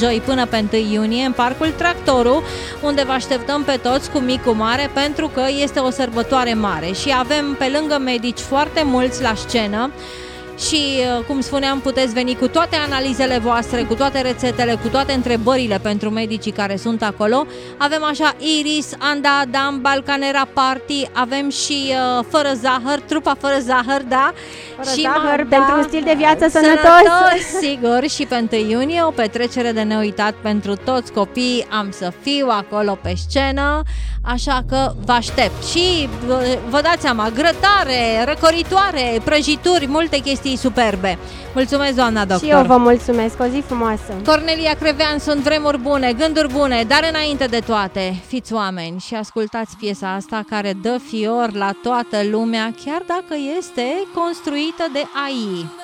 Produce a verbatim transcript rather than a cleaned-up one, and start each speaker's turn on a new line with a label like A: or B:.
A: joi până pe întâi iunie în Parcul Tractorul, unde vă așteptăm pe toți cu mic, cu mare, pentru că este o sărbătoare mare și avem pe lângă medici foarte mulți la scenă. Și, cum spuneam, puteți veni cu toate analizele voastre, cu toate rețetele, cu toate întrebările pentru medicii care sunt acolo. Avem așa Iris, Anda, Adam, Balcanera Party, avem și uh, Fără Zahăr, trupa Fără Zahăr, da?
B: Fără
A: și
B: zahăr,
A: da,
B: pentru un stil de viață sănătos.
A: sănătos, sigur, și pe întâi iunie o petrecere de neuitat pentru toți copiii. Am să fiu acolo pe scenă, așa că vă aștept. Și vă dați seama, grătare, răcoritoare, prăjituri, multe chestii superbe. Mulțumesc, doamna doctor.
B: Și eu vă mulțumesc, o zi frumoasă.
A: Cornelia Crevean, sunt vremuri bune, gânduri bune, dar înainte de toate, fiți oameni și ascultați piesa asta care dă fior la toată lumea, chiar dacă este construită de A I.